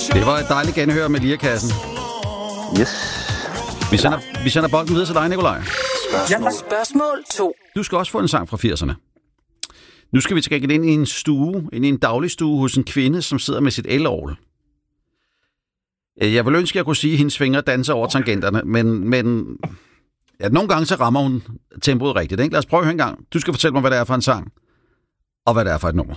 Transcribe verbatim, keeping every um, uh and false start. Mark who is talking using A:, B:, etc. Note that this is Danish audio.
A: Det var et dejligt genhør med lirekassen.
B: Yes.
A: Vi sender, vi sender bolden videre til dig, Nikolaj.
C: Spørgsmål. Spørgsmål to.
A: Du skal også få en sang fra firserne. Nu skal vi til gengæld ind i en stue, ind i en dagligstue hos en kvinde, som sidder med sit elorgel. Jeg vil ønske, at jeg kunne sige, at hendes fingre danser over tangenterne, men, men ja, nogle gange så rammer hun tempoet rigtigt. Ikke? Lad os prøve en gang. Du skal fortælle mig, hvad det er for en sang, og hvad det er for et nummer.